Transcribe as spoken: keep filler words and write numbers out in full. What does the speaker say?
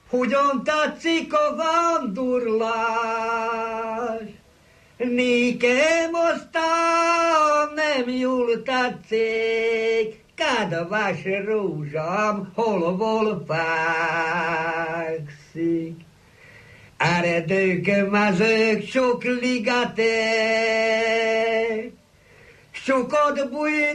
Hogyan tetszik a vándorlás? Nékem aztán nem jól tetszik, kedves rózsám, hol-hol fekszik. Eredők, mezők, sok ligetek, sokat bújt